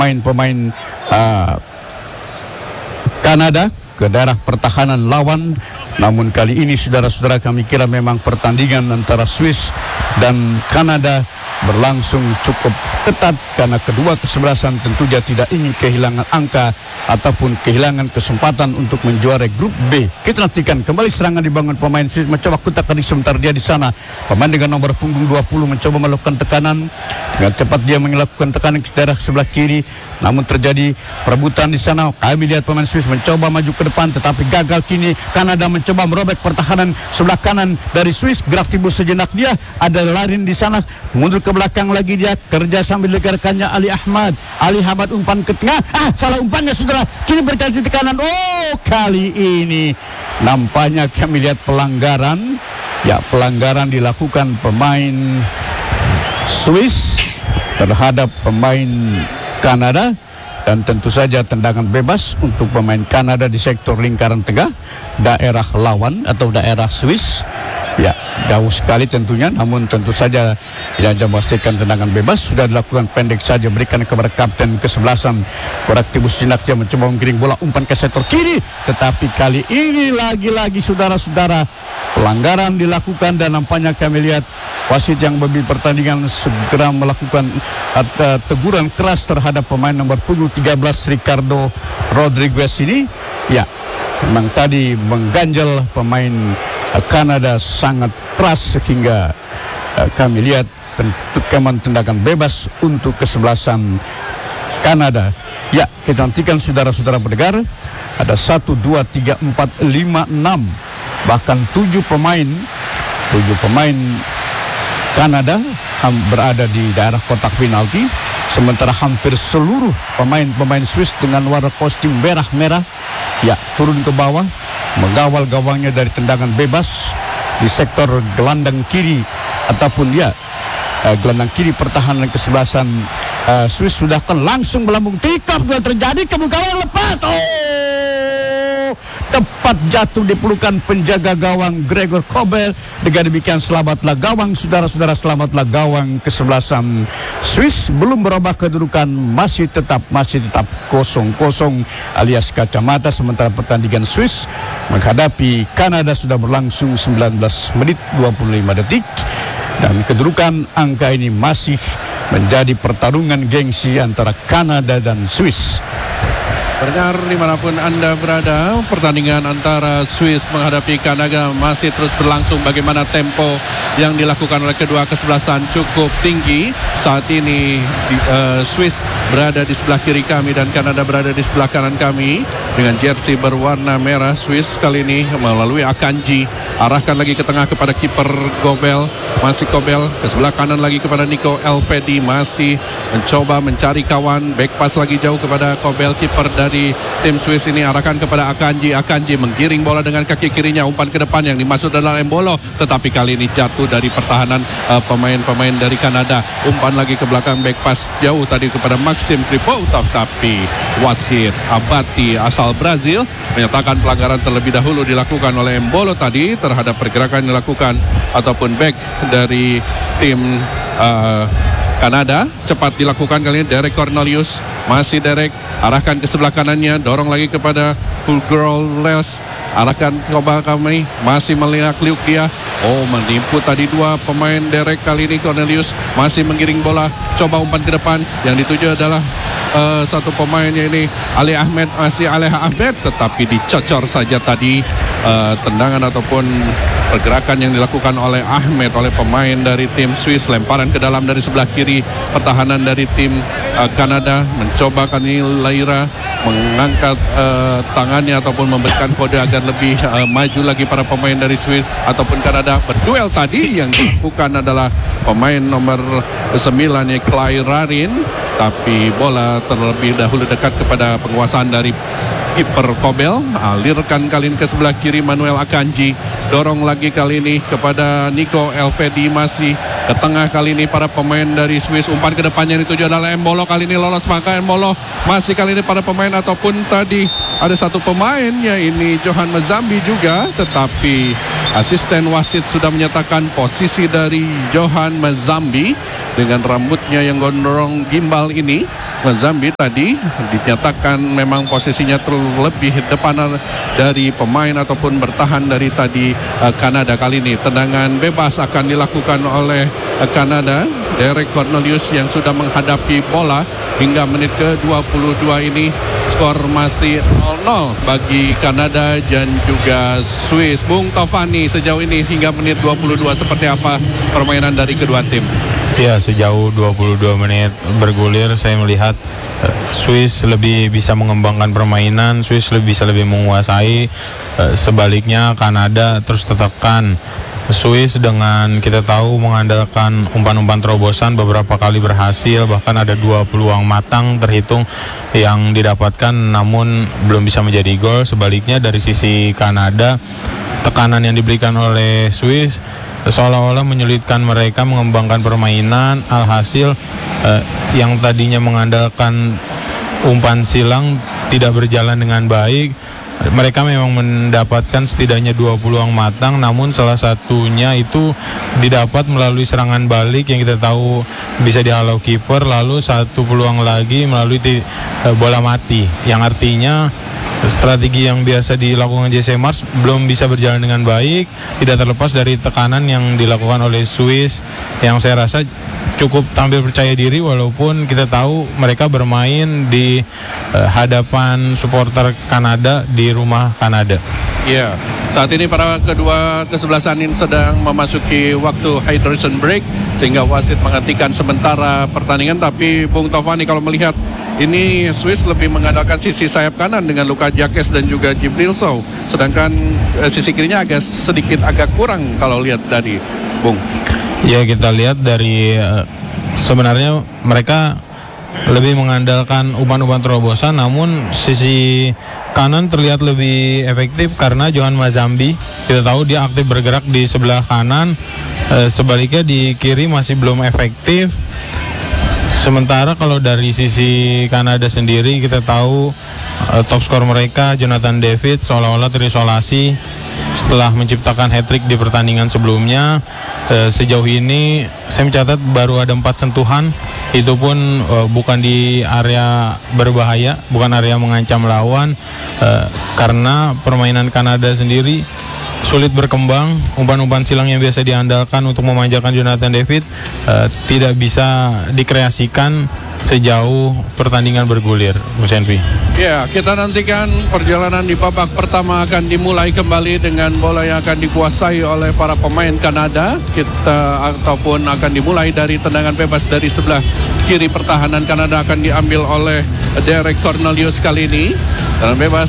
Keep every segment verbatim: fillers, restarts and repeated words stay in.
pemain-pemain uh, Kanada ke daerah pertahanan lawan. Namun kali ini saudara-saudara kami kira memang pertandingan antara Swiss dan Kanada berlangsung cukup ketat karena kedua kesebelasan tentunya tidak ingin kehilangan angka ataupun kehilangan kesempatan untuk menjuarai grup B. Kita nantikan kembali serangan dibangun pemain Swiss, mencoba kutak tadi sebentar dia di sana. Pemain dengan nomor punggung dua puluh mencoba melakukan tekanan dengan cepat, dia melakukan tekanan ke daerah sebelah kiri, namun terjadi perebutan di sana. Kami lihat pemain Swiss mencoba maju ke depan tetapi gagal. Kini Kanada mencoba merobek pertahanan sebelah kanan dari Swiss. Gerak timbul sejenak, dia ada Larin di sana, mundur ke belakang lagi, dia kerja sambil rekannya Ali Ahmad. Ali Ahmad umpan ke tengah, ah salah umpannya saudara, kini berkali tekanan. Oh, kali ini nampaknya kami lihat pelanggaran. Ya, pelanggaran dilakukan pemain Swiss terhadap pemain Kanada, dan tentu saja tendangan bebas untuk pemain Kanada di sektor lingkaran tengah daerah lawan atau daerah Swiss. Ya, jauh sekali tentunya, namun tentu saja yang memastikan tendangan bebas sudah dilakukan pendek saja, berikan kepada kapten kesebelasan Koraktibus Sinakja mencoba menggiring bola umpan ke sektor kiri, tetapi kali ini lagi-lagi saudara-saudara pelanggaran dilakukan, dan nampaknya kami lihat wasit yang membimbing pertandingan segera melakukan uh, teguran keras terhadap pemain nomor punggung tiga belas Ricardo Rodriguez ini. Ya, memang tadi mengganjal pemain uh, Kanada sangat keras sehingga uh, kami lihat tentukan tendangan bebas untuk kesebelasan Kanada. Ya, kita nantikan saudara-saudara pendengar, ada satu, dua, tiga, empat, lima, enam, bahkan tujuh pemain, tujuh pemain Kanada berada di daerah kotak penalti, sementara hampir seluruh pemain-pemain Swiss dengan warna kostum merah-merah ya turun ke bawah mengawal gawangnya dari tendangan bebas di sektor gelandang kiri ataupun ya uh, gelandang kiri pertahanan kesebelasan uh, Swiss sudah kan langsung melambung tikap dan terjadi kebukaan lepas. Oh, tepat jatuh di pelukan penjaga gawang Gregor Kobel. Dengan demikian selamatlah gawang saudara-saudara, selamatlah gawang kesebelasan Swiss. Belum berubah kedudukan, masih tetap masih tetap kosong-kosong alias kacamata, sementara pertandingan Swiss menghadapi Kanada sudah berlangsung sembilan belas menit dua puluh lima detik, dan kedudukan angka ini masih menjadi pertarungan gengsi antara Kanada dan Swiss. Pendengar dimanapun Anda berada, pertandingan antara Swiss menghadapi Kanada masih terus berlangsung. Bagaimana tempo yang dilakukan oleh kedua kesebelasan cukup tinggi. Saat ini di, uh, Swiss berada di sebelah kiri kami dan Kanada berada di sebelah kanan kami dengan jersey berwarna merah. Swiss kali ini melalui Akanji, arahkan lagi ke tengah kepada kiper Kobel, masih Kobel ke sebelah kanan lagi kepada Nico Elvedi, masih mencoba mencari kawan, back pass lagi jauh kepada Kobel, kiper dari di tim Swiss ini arahkan kepada Akanji. Akanji menggiring bola dengan kaki kirinya, umpan ke depan yang dimasuk dalam Embolo, tetapi kali ini jatuh dari pertahanan uh, pemain-pemain dari Kanada. Umpan lagi ke belakang, back pass jauh tadi kepada Maxim Kripo, tapi wasit Abati asal Brazil menyatakan pelanggaran terlebih dahulu dilakukan oleh Embolo tadi terhadap pergerakan yang dilakukan ataupun back dari tim uh, Kanada. Cepat dilakukan kali ini Derek Cornelius, masih Derek, arahkan ke sebelah kanannya, dorong lagi kepada Fulgurles, arahkan ke bawah kami, masih melihat liuk dia. Oh, menipu tadi dua pemain Derek, kali ini Cornelius masih menggiring bola, coba umpan ke depan, yang dituju adalah uh, satu pemainnya ini Ali Ahmed, masih Ali Ahmed, tetapi dicocor saja tadi uh, tendangan ataupun pergerakan yang dilakukan oleh Ahmed oleh pemain dari tim Swiss. Lemparan ke dalam dari sebelah kiri pertahanan dari tim uh, Kanada, mencoba kali Laira mengangkat uh, tangannya ataupun memberikan kode agar lebih uh, maju lagi para pemain dari Swiss ataupun Kanada. Berduel tadi yang dilakukan adalah pemain nomor sembilan yaitu Clay Rarin, tapi bola terlebih dahulu dekat kepada penguasaan dari kiper Kobel. Alirkan kali ini ke sebelah kiri Manuel Akanji, dorong lagi kali ini kepada Nico Elvedi, masih ke tengah kali ini para pemain dari Swiss. Umpan ke depannya yang dituju adalah Embolo, kali ini lolos, maka Embolo masih kali ini para pemain ataupun tadi ada satu pemain ya ini Johan Mazambi juga, tetapi Asisten wasit sudah menyatakan posisi dari Johan Mazambi dengan rambutnya yang gondrong gimbal ini. Mazambi tadi dinyatakan memang posisinya terlebih depan dari pemain ataupun bertahan dari tadi uh, Kanada kali ini. Tendangan bebas akan dilakukan oleh uh, Kanada. Derek Cornelius yang sudah menghadapi bola hingga menit ke dua puluh dua ini. Skor masih nol nol bagi Kanada dan juga Swiss. Bung Tovani, sejauh ini hingga menit dua puluh dua seperti apa permainan dari kedua tim? Ya, sejauh dua puluh dua menit bergulir saya melihat uh, Swiss lebih bisa mengembangkan permainan, Swiss lebih bisa lebih menguasai. Uh, sebaliknya Kanada terus tertekan. Swiss dengan kita tahu mengandalkan umpan-umpan terobosan beberapa kali berhasil, bahkan ada dua peluang matang terhitung yang didapatkan namun belum bisa menjadi gol. Sebaliknya dari sisi Kanada, tekanan yang diberikan oleh Swiss seolah-olah menyulitkan mereka mengembangkan permainan. Alhasil eh, yang tadinya mengandalkan umpan silang tidak berjalan dengan baik. Mereka memang mendapatkan setidaknya dua peluang matang, namun salah satunya itu didapat melalui serangan balik yang kita tahu bisa dihalau kiper, lalu satu peluang lagi melalui t- bola mati, yang artinya strategi yang biasa dilakukan J C Mars belum bisa berjalan dengan baik, tidak terlepas dari tekanan yang dilakukan oleh Swiss yang saya rasa cukup tampil percaya diri walaupun kita tahu mereka bermain di uh, hadapan supporter Kanada di rumah Kanada. Ya, saat ini para kedua kesebelasan ini sedang memasuki waktu hydration break sehingga wasit menghentikan sementara pertandingan. Tapi Bung Tovani, kalau melihat ini Swiss lebih mengandalkan sisi sayap kanan dengan Luka Jakes dan juga Jibril Sow, sedangkan eh, sisi kirinya agak sedikit agak kurang kalau lihat tadi, Bung. Ya, kita lihat dari uh, sebenarnya mereka lebih mengandalkan umpan-umpan terobosan, namun sisi kanan terlihat lebih efektif karena Johan Mazambi kita tahu dia aktif bergerak di sebelah kanan, uh, sebaliknya di kiri masih belum efektif. Sementara kalau dari sisi Kanada sendiri kita tahu uh, top skor mereka Jonathan David seolah-olah terisolasi setelah menciptakan hat-trick di pertandingan sebelumnya. Uh, sejauh ini saya mencatat baru ada empat sentuhan, itu pun uh, bukan di area berbahaya, bukan area mengancam lawan, uh, karena permainan Kanada sendiri sulit berkembang. Umpan-umpan silang yang biasa diandalkan untuk memanjakan Jonathan David uh, tidak bisa dikreasikan sejauh pertandingan bergulir, Mas Henry. Ya, kita nantikan perjalanan di babak pertama akan dimulai kembali dengan bola yang akan dikuasai oleh para pemain Kanada. Kita ataupun akan dimulai dari tendangan bebas dari sebelah kiri pertahanan Kanada akan diambil oleh Derek Cornelius kali ini. Tendangan bebas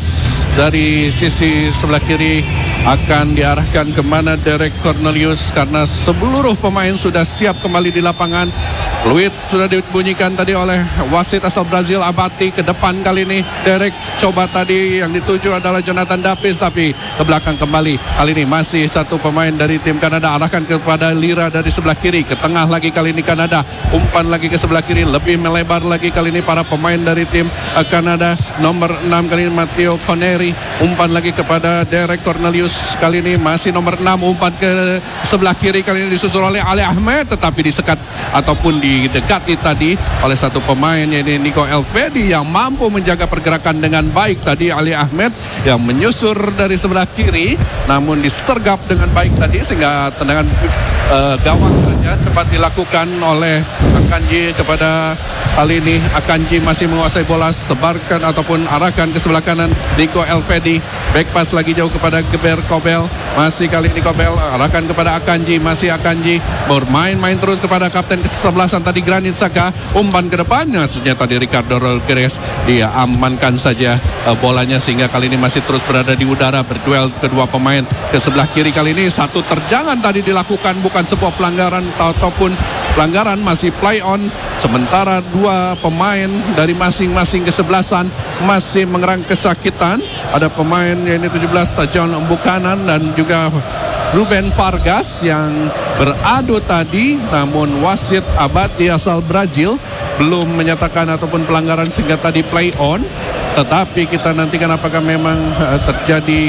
dari sisi sebelah kiri akan diarahkan kemana Derek Cornelius karena seluruh pemain sudah siap kembali di lapangan. Fluid sudah dibunyikan tadi oleh wasit asal Brazil Abati ke depan kali ini. Derek coba tadi yang dituju adalah Jonathan Davis tapi ke belakang kembali. Kali ini masih satu pemain dari tim Kanada arahkan kepada Lira dari sebelah kiri. Ke tengah lagi kali ini Kanada. Umpan lagi ke sebelah kiri. Lebih melebar lagi kali ini para pemain dari tim Kanada. Nomor enam kali ini Matteo Connery. Umpan lagi kepada Derek Cornelius. Kali ini masih nomor enam. Umpan ke sebelah kiri kali ini disusul oleh Ali Ahmed. Tetapi disekat ataupun di didekati tadi oleh satu pemain yaitu Nico Elvedi yang mampu menjaga pergerakan dengan baik tadi. Ali Ahmed yang menyusur dari sebelah kiri namun disergap dengan baik tadi sehingga tendangan uh, gawang saja cepat dilakukan oleh Akanji kepada kali ini. Akanji masih menguasai bola, sebarkan ataupun arahkan ke sebelah kanan Nico Elvedi. Back pass lagi jauh kepada Geber Kobel. Masih kali ini Kobel arahkan kepada Akanji. Masih Akanji bermain-main terus kepada kapten kesebelasan tadi Granit Xhaka. Umpan ke depannya ternyata tadi Ricardo Rodriguez dia amankan saja uh, bolanya sehingga kali ini masih terus berada di udara berduel kedua pemain ke sebelah kiri. Kali ini satu terjangan tadi dilakukan, bukan sebuah pelanggaran ataupun pelanggaran, masih play on. Sementara dua pemain dari masing-masing kesebelasan masih mengerang kesakitan. Ada pemain yaitu tujuh belas Tajon Buchanan dan juga Ruben Vargas yang beradu tadi, namun wasit Abati asal Brazil belum menyatakan ataupun pelanggaran sehingga tadi play on. Tetapi kita nantikan apakah memang uh, terjadi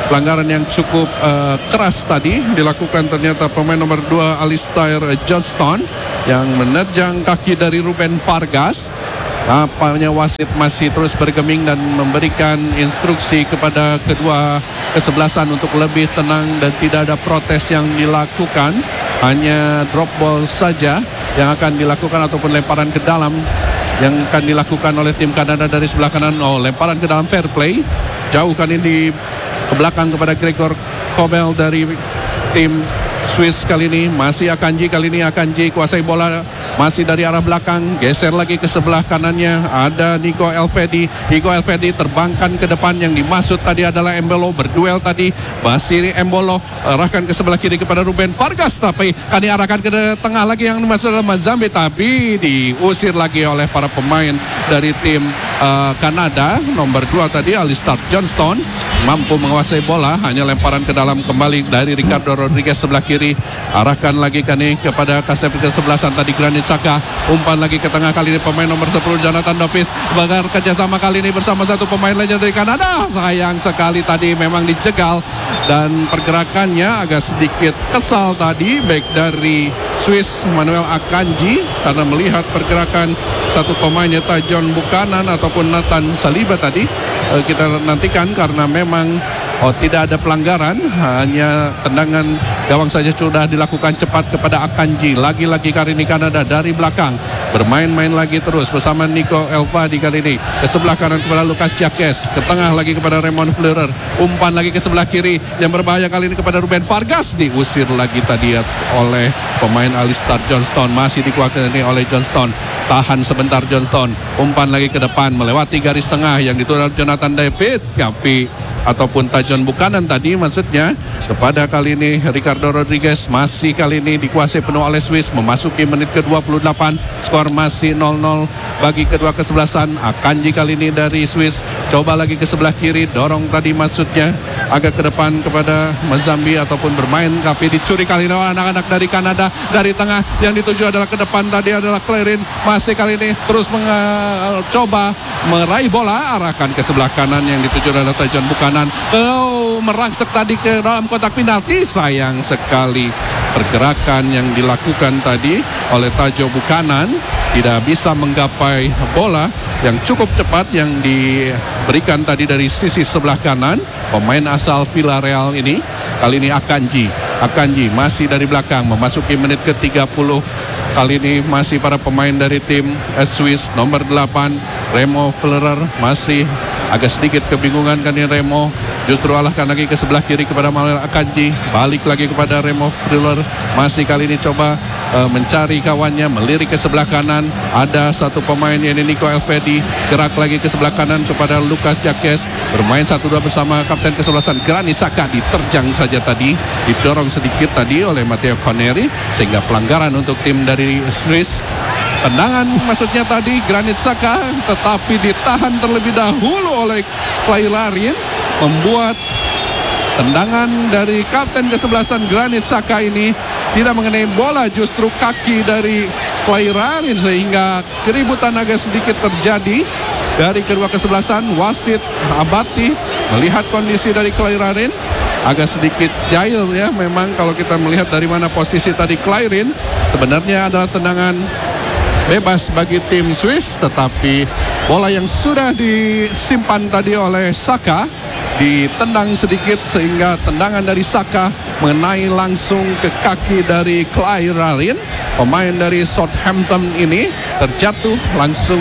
pelanggaran yang cukup uh, keras tadi dilakukan ternyata pemain nomor dua Alistair Johnston yang menerjang kaki dari Ruben Vargas. Apanya wasit masih terus bergeming dan memberikan instruksi kepada kedua kesebelasan untuk lebih tenang dan tidak ada protes yang dilakukan. Hanya drop ball saja yang akan dilakukan ataupun lemparan ke dalam yang akan dilakukan oleh tim Kanada dari sebelah kanan. Oh, lemparan ke dalam fair play. Jauh kali ini ke belakang kepada Gregor Kobel dari tim Swiss kali ini. Masih Akanji, kali ini Akanji kuasai bola masih dari arah belakang, geser lagi ke sebelah kanannya ada Nico Elvedi. Nico Elvedi terbangkan ke depan, yang dimaksud tadi adalah Embolo, berduel tadi Basiri Embolo arahkan ke sebelah kiri kepada Ruben Vargas, tapi kali arahkan ke tengah lagi yang dimaksud adalah Mazambi, tapi diusir lagi oleh para pemain dari tim uh, Kanada. Nomor dua tadi Alistair Johnston mampu menguasai bola, hanya lemparan ke dalam kembali dari Ricardo Rodriguez sebelah kiri, arahkan lagi kani kepada kasep kesebelasan tadi Granit Xhaka, umpan lagi ke tengah, kali ini pemain nomor sepuluh Jonathan Davis bagar kerjasama kali ini bersama satu pemain lainnya dari Kanada. Sayang sekali tadi memang dijegal dan pergerakannya agak sedikit kesal tadi back dari Swiss Manuel Akanji karena melihat pergerakan satu pemainnya Tajon Buchanan ataupun Nathan Saliba tadi. Kita nantikan karena memang oh tidak ada pelanggaran, hanya tendangan gawang saja sudah dilakukan cepat kepada Akanji. Lagi-lagi kali ini Kanada dari belakang bermain-main lagi terus bersama Nico Elvedi kali ini ke sebelah kanan kepada Lucas Jacques, ke tengah lagi kepada Raymond Fleurer, umpan lagi ke sebelah kiri yang berbahaya kali ini kepada Ruben Vargas, diusir lagi tadi oleh pemain Alistair Johnston. Masih dikuasai oleh Johnston, tahan sebentar Johnston, umpan lagi ke depan melewati garis tengah yang ditolak Jonathan David, tapi ataupun Tajon Buchanan tadi maksudnya kepada kali ini Ricardo Rodriguez. Masih kali ini dikuasai penuh oleh Swiss, memasuki menit ke dua puluh delapan, skor masih nol nol bagi kedua kesebelasan. Akanji kali ini dari Swiss coba lagi ke sebelah kiri, dorong tadi maksudnya agak ke depan kepada Mazambi ataupun bermain, tapi dicuri kali ini anak-anak dari Kanada dari tengah, yang dituju adalah ke depan tadi adalah Clarin. Masih kali ini terus mencoba meraih bola, arahkan ke sebelah kanan yang dituju adalah Tajon Buchanan. Oh, merangsek tadi ke dalam kotak penalti. Sayang sekali pergerakan yang dilakukan tadi oleh Tajon Buchanan tidak bisa menggapai bola yang cukup cepat yang diberikan tadi dari sisi sebelah kanan pemain asal Villarreal ini. Kali ini Akanji Akanji masih dari belakang, memasuki menit ke tiga puluh. Kali ini masih para pemain dari tim Swiss. Nomor delapan Remo Fleurer masih agak sedikit kebingungan kan ini Remo, justru alahkan lagi ke sebelah kiri kepada Manuel Akanji, balik lagi kepada Remo Fleurer. Masih kali ini coba uh, mencari kawannya, melirik ke sebelah kanan, ada satu pemain yang ini Nico Elvedi, gerak lagi ke sebelah kanan kepada Lucas Jacques, bermain satu dua bersama kapten kesebelasan Granit Xhaka, diterjang saja tadi, didorong sedikit tadi oleh Matteo Connery sehingga pelanggaran untuk tim dari Swiss. Tendangan maksudnya tadi Granit Xhaka, tetapi ditahan terlebih dahulu oleh Clay Larin, membuat tendangan dari kapten kesebelasan Granit Xhaka ini tidak mengenai bola, justru kaki dari Clay Larin, sehingga keributan agak sedikit terjadi dari kedua kesebelasan. Wasit Abati melihat kondisi dari Clay Larin agak sedikit jahil ya, memang kalau kita melihat dari mana posisi tadi Clay Larin, sebenarnya adalah tendangan bebas bagi tim Swiss, tetapi bola yang sudah disimpan tadi oleh Xhaka ditendang sedikit sehingga tendangan dari Xhaka mengenai langsung ke kaki dari Clay Larin, pemain dari Southampton ini terjatuh. Langsung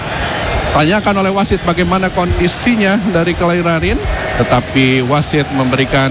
ditanyakan oleh wasit bagaimana kondisinya dari Clay Larin, tetapi wasit memberikan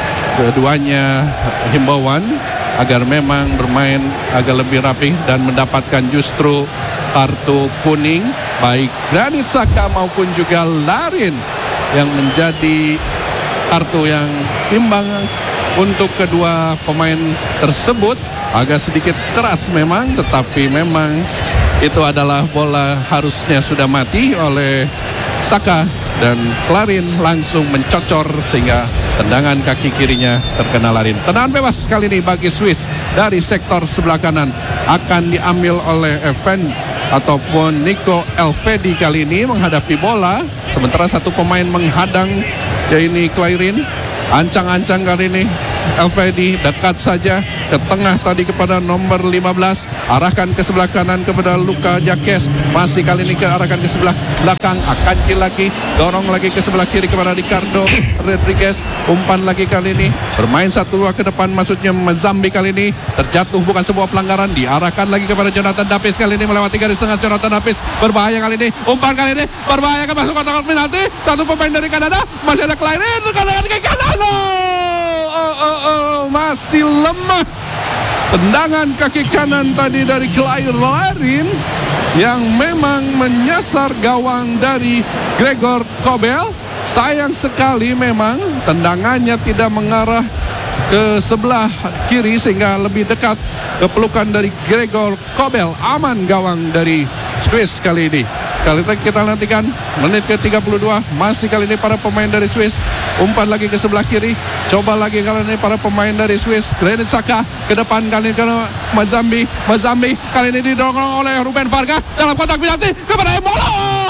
keduanya himbauan agar memang bermain agak lebih rapi dan mendapatkan justru kartu kuning baik Granit Xhaka maupun juga Larin, yang menjadi kartu yang imbang untuk kedua pemain tersebut. Agak sedikit keras memang, tetapi memang itu adalah bola harusnya sudah mati oleh Xhaka, dan Larin langsung mencocor sehingga tendangan kaki kirinya terkena Larin. Tendangan bebas kali ini bagi Swiss dari sektor sebelah kanan akan diambil oleh Evan ataupun Nico Elvedi kali ini menghadapi bola, sementara satu pemain menghadang, yaitu Clay Larin. Ancang-ancang kali ini L P D dekat saja ke tengah tadi kepada nomor lima belas, arahkan ke sebelah kanan kepada Luka Jakes, masih kali ini ke arahkan ke sebelah belakang, akan lagi dorong lagi ke sebelah kiri kepada Ricardo Rodriguez, umpan lagi kali ini bermain satu dua ke depan, maksudnya Mazambi kali ini terjatuh, bukan sebuah pelanggaran, diarahkan lagi kepada Jonathan Davis, kali ini melewati garis tengah. Jonathan Davis berbahaya kali ini, umpan kali ini berbahaya ke masuk kotak penalti, satu pemain dari Kanada, masih ada Clarin dengan ke kanan. Oh, oh, oh, masih lemah tendangan kaki kanan tadi dari Clarin yang memang menyasar gawang dari Gregor Kobel. Sayang sekali memang tendangannya tidak mengarah ke sebelah kiri sehingga lebih dekat ke pelukan dari Gregor Kobel. Aman gawang dari Swiss kali ini. Kali ini kita nantikan menit ke tiga puluh dua, masih kali ini para pemain dari Swiss, umpan lagi ke sebelah kiri, coba lagi kali ini para pemain dari Swiss, Granit Xhaka ke depan, kali ini ke Mazambi, Mazambi kali ini didorong oleh Ruben Vargas dalam kotak penalti kepada Embolo.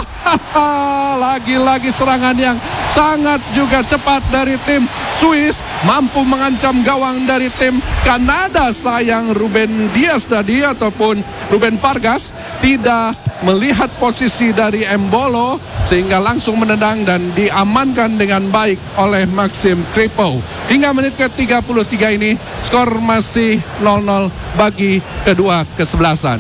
Lagi-lagi serangan yang sangat juga cepat dari tim Swiss, mampu mengancam gawang dari tim Kanada. Sayang Ruben Dias tadi ataupun Ruben Vargas tidak melihat posisi dari Embolo sehingga langsung menendang dan diamankan dengan baik oleh Maxim Kripo. Hingga menit ke tiga puluh tiga ini skor masih nol nol bagi kedua kesebelasan.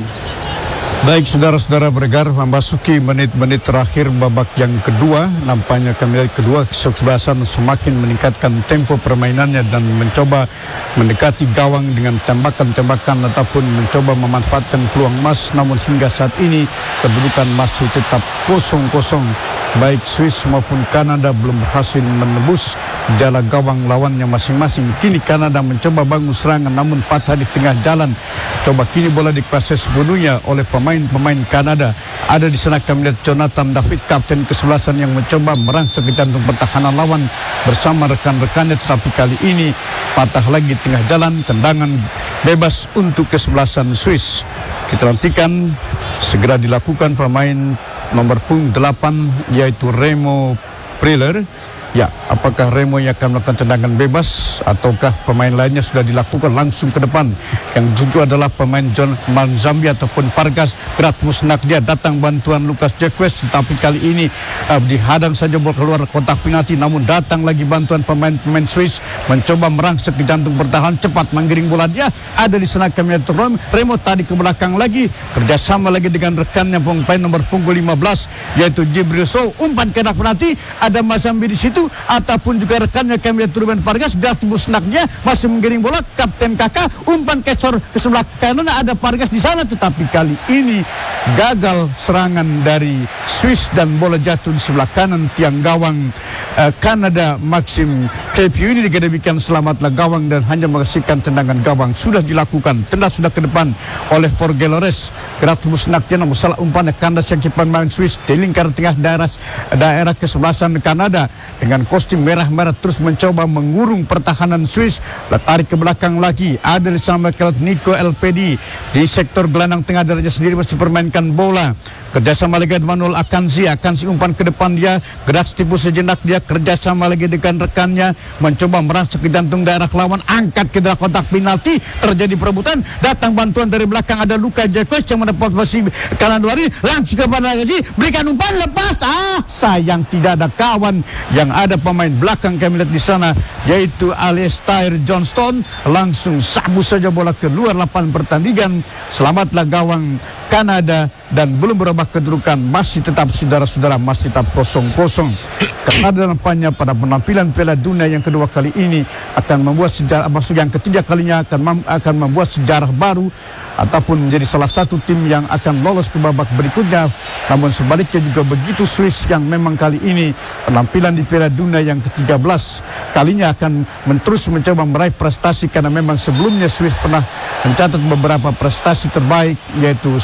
Baik saudara-saudara bergar, memasuki menit-menit terakhir babak yang kedua, nampaknya kami kedua kesebelasan semakin meningkatkan tempo permainannya dan mencoba mendekati gawang dengan tembakan-tembakan ataupun mencoba memanfaatkan peluang emas. Namun hingga saat ini kedudukan masih tetap kosong kosong. Baik Swiss maupun Kanada belum berhasil menembus jala gawang lawannya masing-masing. Kini Kanada mencoba bangun serangan namun patah di tengah jalan. Coba kini bola dikuasai sepenuhnya oleh pemain-pemain Kanada. Ada di sana kami lihat Jonathan David, kapten kesebelasan yang mencoba merangsek ke jantung pertahanan lawan bersama rekan-rekannya, tetapi kali ini patah lagi tengah jalan. Tendangan bebas untuk kesebelasan Swiss. Kita nantikan segera dilakukan pemain nomor punggung delapan yaitu Remo Priller. Ya, apakah Remo yang akan melakukan tendangan bebas ataukah pemain lainnya sudah dilakukan langsung ke depan? Yang juga adalah pemain John Mazambi ataupun Vargas. Berat musnak dia, datang bantuan Lucas Jaques, tetapi kali ini uh, dihadang saja bola keluar kotak penalti. Namun datang lagi bantuan pemain-pemain Swiss mencoba merangsek ke jantung pertahanan, cepat menggiring bola dia. Ada di sana kami lihat Remo tadi ke belakang lagi, kerjasama lagi dengan rekannya pemain nomor punggung lima belas yaitu Jibril Sow. Umpan ke kotak penalti, ada Mazambi di situ ataupun juga rekannya kami lihat Ruben Vargas. Gastibus naknya masih menggiring bola, kapten Kakak umpan kesor ke sebelah kanan, ada Vargas di sana, tetapi kali ini gagal serangan dari Swiss dan bola jatuh di sebelah kanan tiang gawang uh, Kanada. Maxim Kripo ini dikatakan selamatlah gawang dan hanya menghasilkan tendangan gawang. Sudah dilakukan, tendang sudah ke depan oleh Porgelores. Gastibus naknya namun salah umpannya kandas yang kipan main Swiss di lingkar tengah daerah daerah kesebelasan Kanada dengan kostum merah-merah terus mencoba mengurung pertahanan Swiss. Tarik ke belakang lagi, ada di sana Nico L P D di sektor gelandang tengah darahnya sendiri masih permainkan bola. Kerjasama lagi dengan Manuel Akanzi. Akanzi umpan ke depan dia, gerak tipu sejenak dia, kerjasama lagi dengan rekannya mencoba merangsek ke jantung daerah lawan, angkat ke dalam kotak penalti, terjadi perebutan, datang bantuan dari belakang, ada Luka Jaques yang mendapat posisi kanan luari, langsung kepada Akanzi, berikan umpan, lepas, ah sayang tidak ada kawan. Yang ada pemain belakang kami lihat di sana yaitu Alistair Johnston, langsung sabu saja bola keluar lapangan pertandingan. Selamatlah gawang Kanada dan belum berubah kedudukan, masih tetap saudara-saudara masih tetap kosong-kosong. Kanada nampaknya pada penampilan Piala Dunia yang kedua kali ini akan membuat sejarah, maksud yang ketiga kalinya akan mem, akan membuat sejarah baru ataupun menjadi salah satu tim yang akan lolos ke babak berikutnya. Namun sebaliknya juga begitu Swiss yang memang kali ini penampilan di Piala Dunia yang ke tiga belas kalinya akan terus mencoba meraih prestasi, karena memang sebelumnya Swiss pernah mencatat beberapa prestasi terbaik yaitu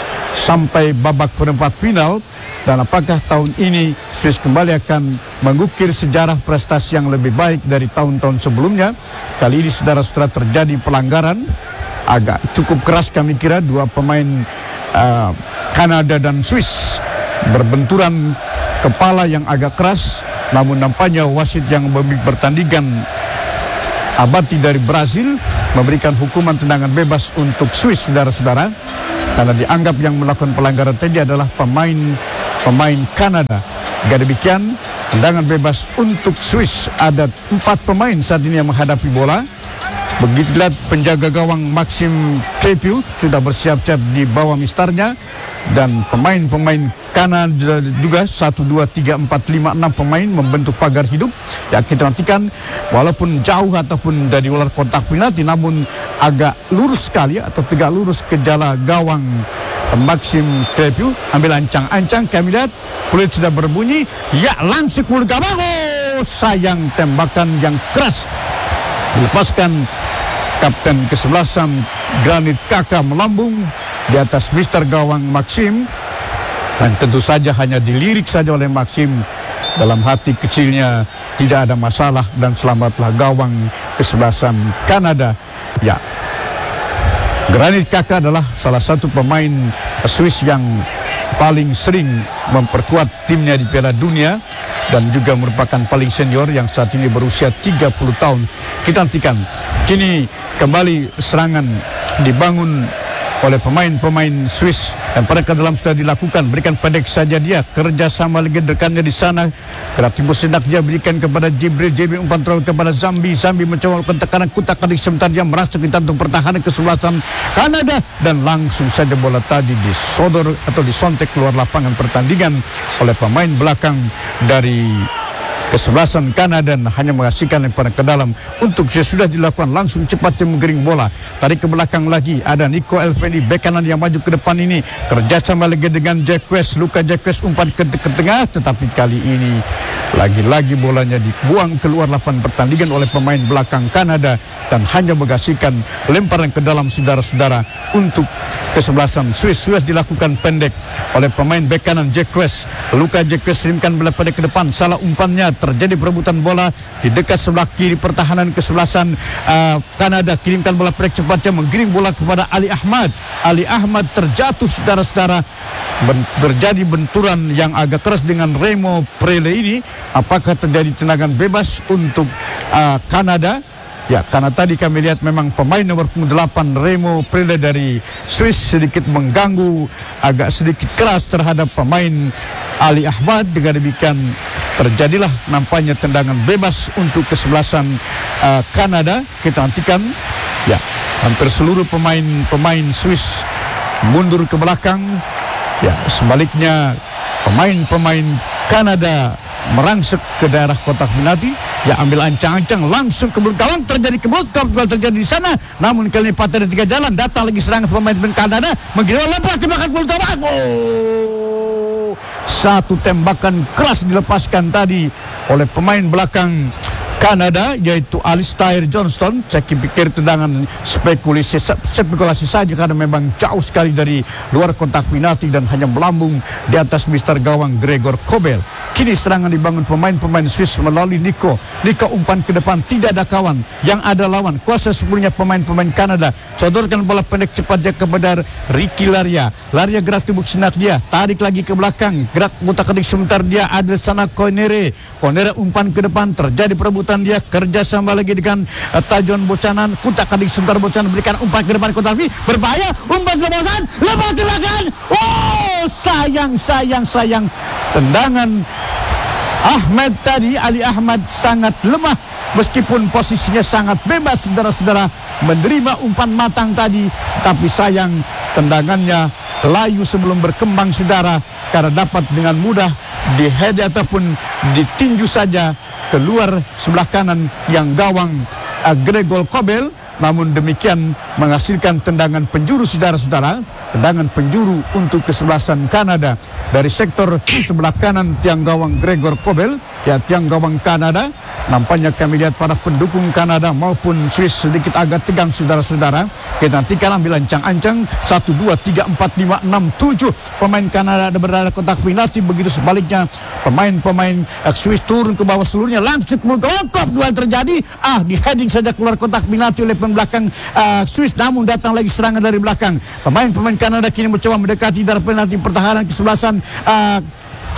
sampai babak perempat final. Dan apakah tahun ini Swiss kembali akan mengukir sejarah prestasi yang lebih baik dari tahun-tahun sebelumnya? Kali ini saudara-saudara terjadi pelanggaran agak cukup keras kami kira. Dua pemain uh, Kanada dan Swiss berbenturan kepala yang agak keras. namun nampaknya wasit yang membimbing pertandingan Abati dari Brazil memberikan hukuman tendangan bebas untuk Swiss, saudara-saudara, karena dianggap yang melakukan pelanggaran tadi adalah pemain pemain Kanada. Jika demikian, tendangan bebas untuk Swiss. Ada empat pemain saat ini yang menghadapi bola. Begitu lihat penjaga gawang Maxim Kepiu sudah bersiap-siap di bawah mistarnya, dan pemain-pemain Kanada juga satu, dua, tiga, empat, lima, enam pemain membentuk pagar hidup. Ya, kita nantikan walaupun jauh ataupun dari luar kotak penalti, namun agak lurus sekali atau tegak lurus ke jala gawang Maxim Kepiu. Ambil ancang-ancang, kami lihat kulit sudah berbunyi. Ya, langsung mulut gawang. Oh, sayang, tembakan yang keras dilepaskan kapten kesebelasan Granit Xhaka melambung di atas mister gawang Maxim, dan tentu saja hanya dilirik saja oleh Maxim. Dalam hati kecilnya tidak ada masalah, dan selamatlah gawang kesebelasan Kanada. Ya, Granit Xhaka adalah salah satu pemain Swiss yang paling sering memperkuat timnya di Piala Dunia, dan juga merupakan paling senior yang saat ini berusia tiga puluh tahun. Kita nantikan. Kini kembali serangan dibangun oleh pemain-pemain Swiss, dan pada ke dalam sudah dilakukan. Berikan pendek saja dia, kerjasama lagi rekannya di sana. Kreativitas senak dia berikan kepada Jibril. Jibril umpan terlalu kepada Zambi. Zambi mencoba melakukan tekanan kutak-katik, sebentar dia merasa kita untuk pertahanan kesebelasan Kanada, dan langsung saja bola tadi disodor atau disontek keluar lapangan pertandingan oleh pemain belakang dari kesebelasan Kanada, dan hanya mengasihkan lemparan ke dalam. Untuk sudah dilakukan, langsung cepat dia menggiring bola, tarik ke belakang lagi. Ada Nico Elveni, bek kanan yang maju ke depan ini, kerjasama lagi dengan Jacques. Luka Jacques umpan ke, ke tengah, tetapi kali ini lagi-lagi bolanya dibuang keluar lapangan pertandingan oleh pemain belakang Kanada, dan hanya mengasihkan lemparan ke dalam, saudara-saudara, untuk kesebelasan Swiss. Sudah dilakukan pendek oleh pemain bek kanan Jacques. Luka Jacques kirimkan bola pendek ke depan, salah umpannya, terjadi perebutan bola di dekat sebelah kiri pertahanan kesebelasan uh, Kanada. Kirimkan bola pendek cepatnya, menggiring bola kepada Ali Ahmad. Ali Ahmad terjatuh, saudara-saudara. Ben- terjadi benturan yang agak keras dengan Remo Prele ini. Apakah terjadi tendangan bebas untuk uh, Kanada? Ya, karena tadi kami lihat memang pemain nomor delapan Remo Prele dari Swiss sedikit mengganggu, agak sedikit keras terhadap pemain Ali Ahmad. Dengan demikian terjadilah nampaknya tendangan bebas untuk kesebelasan uh, Kanada. Kita nantikan. Ya, hampir seluruh pemain-pemain Swiss mundur ke belakang. Ya, sebaliknya pemain-pemain Kanada merangsek ke daerah kotak penalti. Ya, ambil ancang-ancang langsung ke belakang, terjadi kebut, gol terjadi di sana. Namun kali ini patah di tiga jalan, datang lagi serangan pemain-pemain Kanada, menggiring lepas tembakan gol gawang. Oh, satu tembakan keras dilepaskan tadi oleh pemain belakang Kanada, yaitu Alistair Johnston. Saya pikir tendangan spekulasi, spekulasi saja, karena memang jauh sekali dari luar kotak penalti dan hanya melambung di atas mister gawang Gregor Kobel. Kini serangan dibangun pemain-pemain Swiss melalui Nico. Nico umpan ke depan, tidak ada kawan, yang ada lawan. Kuasa sepenuhnya pemain-pemain Kanada. Sodorkan bola pendek cepat dia kepada Ricky Laria. Laria gerak tubuk senak dia, tarik lagi ke belakang, gerak kutak-katik sebentar dia, ada sana Konere. Konere umpan ke depan, terjadi perebutan dia, kerjasama lagi dengan uh, Tajon Bocanan. Kutak-katik sebentar, Bocanan berikan umpan ke depan, kotak penalti berbahaya, umpan selosan, lepas ke belakang. Oh, sayang, sayang, sayang. Tendangan Ahmad tadi, Ali Ahmad sangat lemah, meskipun posisinya sangat bebas, saudara-saudara, menerima umpan matang tadi, tapi sayang tendangannya layu sebelum berkembang, saudara, karena dapat dengan mudah dihead ataupun ditinju saja keluar sebelah kanan yang gawang uh, Gregor Kobel. Namun demikian menghasilkan tendangan penjuru, saudara-saudara. Tendangan penjuru untuk kesebelasan Kanada dari sektor sebelah kanan tiang gawang Gregor Kobel. Ya, tiang gawang Kanada. Nampaknya kami lihat para pendukung Kanada maupun Swiss sedikit agak tegang, saudara-saudara. Kita nantikan ambil ancang-ancang. Satu, dua, tiga, empat, lima, enam, tujuh pemain Kanada ada berada kotak penalti. Begitu sebaliknya pemain-pemain uh, Swiss turun ke bawah seluruhnya, langsung melengkap duel terjadi. Ah, di heading saja keluar kotak penalti oleh pemain belakang uh, Swiss. Namun datang lagi serangan dari belakang. Pemain-pemain Kanada kini mencoba mendekati darah penalti pertahanan kesebelasan uh,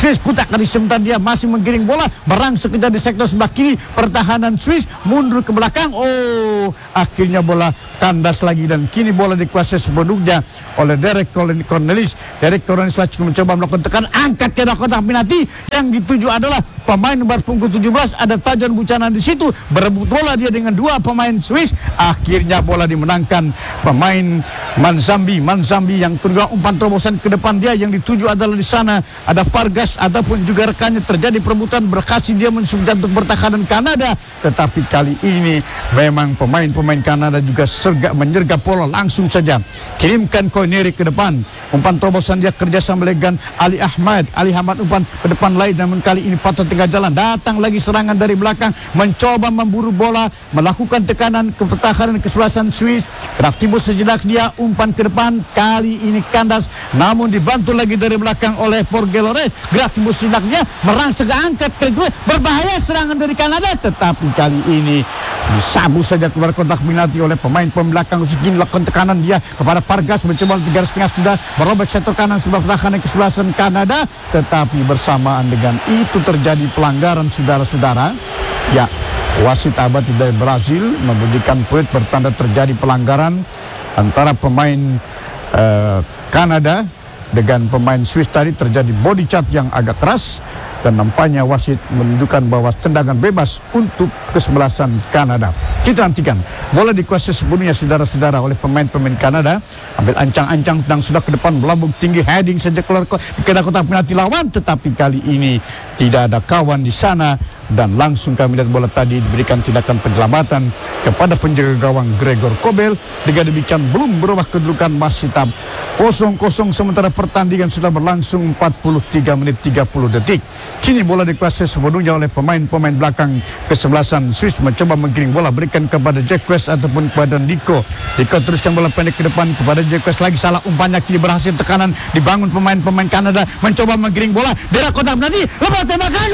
Swiss kutak dari sebentar dia masih menggiring bola, merangsek kejar di sektor sebelah kiri, pertahanan Swiss mundur ke belakang. Oh, akhirnya bola kandas lagi dan kini bola dikuasai sepenuhnya oleh Derek Cornelis. Derek Cornelis cukup mencoba melakukan tekanan, angkat ke dalam kotak penalti. Yang dituju adalah pemain nomor punggung tujuh belas, ada Tajon Buchanan di situ, berebut bola dia dengan dua pemain Swiss. Akhirnya bola dimenangkan pemain Manzambi. Manzambi yang kedua umpan terobosan ke depan dia, yang dituju adalah di sana ada Vargas ataupun juga rekannya. Terjadi perebutan, berhasil dia mensup jantung pertahanan Kanada, tetapi kali ini memang pemain-pemain Kanada juga sergap menyergap bola, langsung saja kirimkan Koineri ke depan. Umpan terobosan dia kerjasama dengan Ali Ahmad. Ali Ahmad umpan ke depan lain, namun kali ini patah tengah jalan. Datang lagi serangan dari belakang, mencoba memburu bola, melakukan tekanan ke pertahanan kesebelasan Swiss. Beraktivitas sejenak dia, umpan ke depan, kali ini kandas, namun dibantu lagi dari belakang oleh Porgelore. Beraktivitas sejenaknya merangsek angkat ke kedua, berbahaya serangan dari Kanada, tetapi kali ini disabu saja keluar kotak penalti oleh pemain pembelakang. Segini lakukan tekanan dia kepada Vargas, mencoba tiga setengah sudah merobek sektor kanan sebelah pertahanan kesebelasan Kanada, tetapi bersamaan dengan itu terjadi pelanggaran, saudara-saudara. Ya, wasit abadi dari Brazil memberikan peluit bertanda terjadi pelanggaran antara pemain uh, Kanada dengan pemain Swiss. Tadi terjadi body charge yang agak keras dan nampaknya wasit menunjukkan bahwa tendangan bebas untuk kesebelasan Kanada. Kita nantikan bola dikuasai sepenuhnya, saudara-saudara, oleh pemain-pemain Kanada. Ambil ancang-ancang dan sudah ke depan, melambung tinggi, heading saja keluar ke kotak penalti lawan, tetapi kali ini tidak ada kawan di sana dan langsung kami lihat bola tadi diberikan tindakan penyelamatan kepada penjaga gawang Gregor Kobel. Dengan demikian belum berubah kedudukan, masih tetap kosong kosong sementara pertandingan sudah berlangsung empat puluh tiga menit tiga puluh detik. Kini bola dikuasai sepenuhnya oleh pemain-pemain belakang kesebelasan Swiss, mencoba menggiring bola, berikan kepada Jack West ataupun kepada Nico. Nico teruskan bola pendek ke depan kepada Jack West, lagi salah umpannya, kini berhasil tekanan dibangun pemain-pemain Kanada, mencoba menggiring bola dari kotak penalti, lepas tembakan.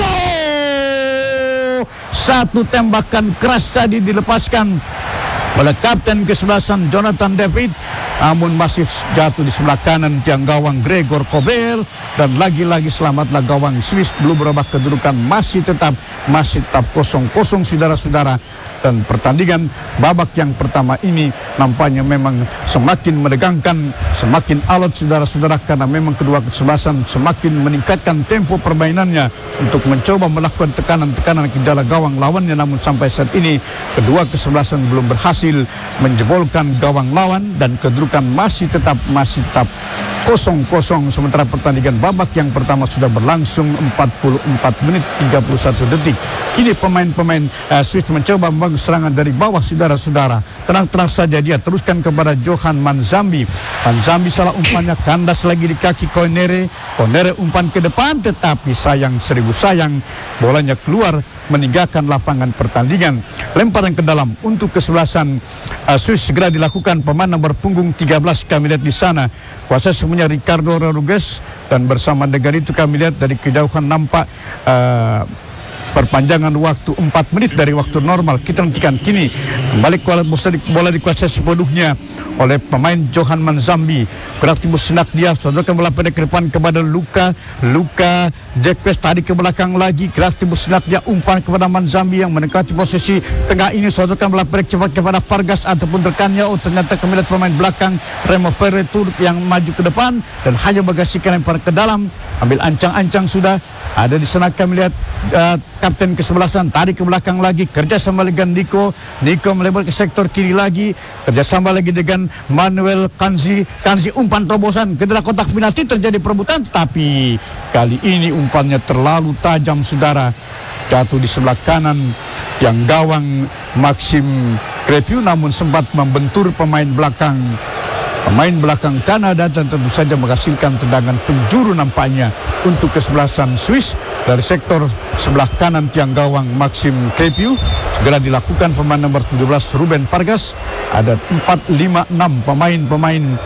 Oh! Satu tembakan keras tadi dilepaskan oleh kapten kesebelasan Jonathan David, namun masih jatuh di sebelah kanan tiang gawang Gregor Kobel, dan lagi-lagi selamatlah gawang Swiss. Belum berubah kedudukan, masih tetap masih tetap kosong kosong, saudara-saudara. Dan pertandingan babak yang pertama ini nampaknya memang semakin menegangkan, semakin alot, saudara-saudara, karena memang kedua kesebelasan semakin meningkatkan tempo permainannya untuk mencoba melakukan tekanan-tekanan ke jala gawang lawannya. Namun sampai saat ini kedua kesebelasan belum berhasil menjebolkan gawang lawan dan kedudukan masih tetap masih tetap kosong kosong. Sementara pertandingan babak yang pertama sudah berlangsung empat puluh empat menit tiga puluh satu detik. Kini pemain-pemain uh, Swiss mencoba membangun serangan dari bawah, saudara-saudara. Tenang-tenang saja dia teruskan kepada Johan Manzambi. Manzambi salah umpannya, kandas lagi di kaki Koinere. Koinere umpan ke depan, tetapi sayang seribu sayang bolanya keluar meninggalkan lapangan pertandingan. Lemparan ke dalam untuk kesebelasan uh, Swiss segera dilakukan pemain nomor punggung tiga belas. Kami lihat di sana kuasa semuanya Ricardo Rodriguez, dan bersama dengan itu kami lihat dari kejauhan nampak uh, perpanjangan waktu empat menit dari waktu normal. Kita nantikan kini kembali bola dikuasai sepenuhnya oleh pemain Johan Manzambi. Beraktivitas senak dia, sodorkan bola pendek ke depan kepada Luka Luka Jack West, tadi ke belakang lagi. Beraktivitas senak dia, umpan kepada Manzambi yang mendekati posisi tengah ini, sodorkan bola pendek cepat kepada Vargas ataupun rekannya. Oh, ternyata kami lihat pemain belakang Remo Peretur yang maju ke depan dan hanya bagasikan lempar ke dalam. Ambil ancang-ancang sudah ada di sana. Kami lihat uh, kapten kesebelasan tadi ke belakang lagi, kerjasama dengan Nico. Nico melebar ke sektor kiri lagi, kerjasama lagi dengan Manuel Kanzi. Kanzi umpan terobosan ke dalam kotak penalti, terjadi perebutan, tetapi kali ini umpannya terlalu tajam, saudara. Jatuh di sebelah kanan yang gawang Maxim Crepiu, namun sempat membentur pemain belakang Pemain belakang Kanada dan tentu saja menghasilkan tendangan penjuru nampaknya untuk kesebelasan Swiss dari sektor sebelah kanan tiang gawang Maxim Crepiu. Segera dilakukan pemain nomor tujuh belas Ruben Vargas. Ada empat, lima, enam pemain-pemain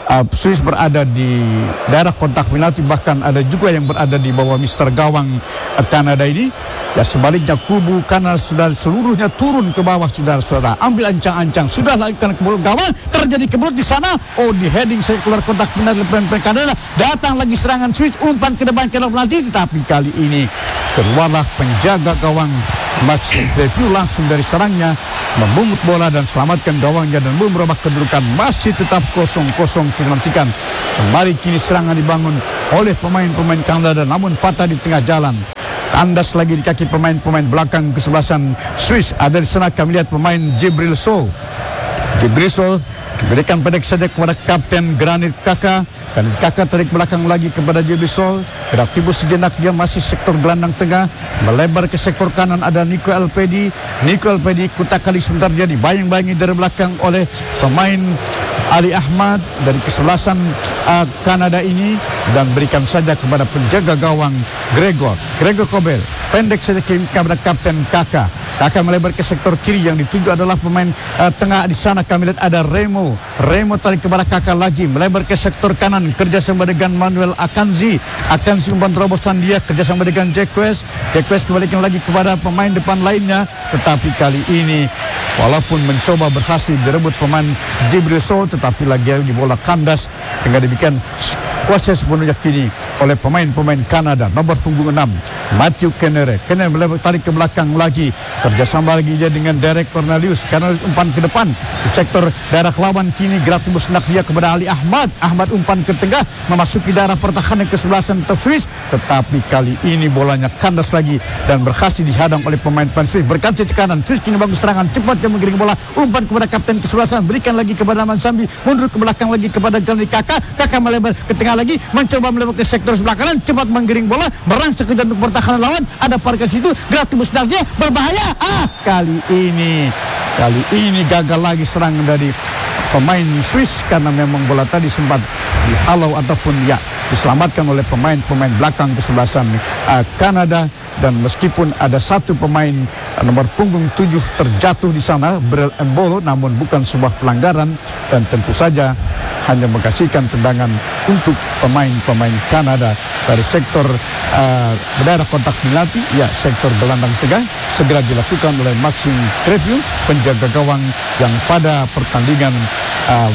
uh, Swiss berada di daerah kontak penalti, bahkan ada juga yang berada di bawah mister gawang uh, Kanada ini. Ya, sebaliknya kubu Kanada sudah seluruhnya turun ke bawah, saudara-saudara. Ambil ancang-ancang, sudah lakukan kebul gawang, terjadi kebelut di sana. Oh, di heading saya keluar kontak penalti pemain Kanada. Datang lagi serangan Swiss, umpan ke depan ke dalam penalti, tetapi kali ini keluarlah penjaga gawang Max Review langsung dari serangnya, membungut bola dan selamatkan gawangnya dan merubah kedudukan. Masih tetap kosong kosong kita nantikan. Kembali kini serangan dibangun oleh pemain-pemain Kanada, namun patah di tengah jalan. Kandas lagi di kaki pemain-pemain belakang kesebelasan Swiss. Ada di sana kami lihat pemain Jibril Sow. Jibril Sow berikan pendek saja kepada Kapten Granit Xhaka. Granit Xhaka tarik belakang lagi kepada Jibril Sow. Gerak tibus sejenak, dia masih sektor gelandang tengah, melebar ke sektor kanan. Ada Nico Elpedi. Nico Elpedi kutak kali sebentar dia dibayang-bayangi dari belakang oleh pemain Ali Ahmad dari kesebelasan uh, Kanada ini, dan berikan saja kepada penjaga gawang Gregor Gregor Kobel. Pendek saja kepada Kapten Xhaka. Xhaka melebar ke sektor kiri, yang dituju adalah pemain uh, tengah di sana. Kami lihat ada Remo. Remo tarik kepada Xhaka lagi, melebar ke sektor kanan, kerjasama dengan Manuel Akanji. Akanji umpan terobosan dia, kerjasama dengan Jacques. Jacques kembalikan lagi kepada pemain depan lainnya, tetapi kali ini walaupun mencoba berhasil direbut pemain Jibril Sow, tetapi lagi-lagi bola kandas hingga demikian kuasa sepenuhnya kini oleh pemain-pemain Kanada. Nomor punggung enam Matthew Kenere. Kenere melebar tarik ke belakang lagi, kerjasama lagi dia dengan Derek Cornelius. Cornelius umpan ke depan di sektor daerah lawan, kini Gratibus nak dia kepada Ali Ahmad. Ahmad umpan ke tengah memasuki daerah pertahanan kesebelasan Swiss, tetapi kali ini bolanya kandas lagi dan berhasil dihadang oleh pemain-pemain Swiss. Berganti ke kanan, Swiss kini bangun serangan cepat, dia menggiring bola, umpan kepada kapten kesebelasan, berikan lagi kepada Mansambi, mundur ke belakang lagi kepada Granit Xhaka. Xhaka melebar ke tengah lagi, mencoba melebar ke sektor sebelah kanan, cepat menggiring bola, merangsek ke jantung pertahanan lawan. Ada Parkas itu, Gratibus dia berbahaya. Ah, kali ini kali ini gagal lagi serangan dari pemain Swiss, karena memang bola tadi sempat dihalau ataupun ya diselamatkan oleh pemain-pemain belakang kesebelasan uh, Kanada. Dan meskipun ada satu pemain uh, nomor punggung tujuh terjatuh di sana, Brel Embolo, namun bukan sebuah pelanggaran, dan tentu saja hanya mengkasihkan tendangan untuk pemain-pemain Kanada dari sektor uh, daerah kontak penalti, ya sektor gelandang tengah, segera dilakukan oleh Maxim Review, penjaga gawang yang pada pertandingan uh,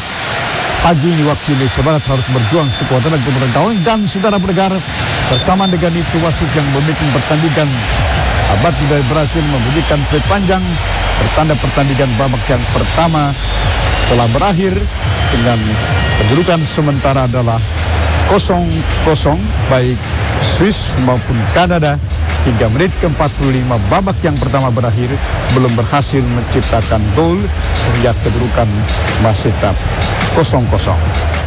pagi ini waktu Indonesia Barat harus berjuang sekuat tenaga kepada gawang. Dan saudara pendengar, bersama dengan itu wasit yang memimpin pertandingan Abadi dari Brasil membunyikan play panjang, bertanda pertandingan babak yang pertama telah berakhir dengan kedudukan sementara adalah kosong kosong baik Swiss maupun Kanada. Hingga menit ke empat puluh lima babak yang pertama berakhir, belum berhasil menciptakan gol, sehingga kedudukan masih tetap kosong kosong.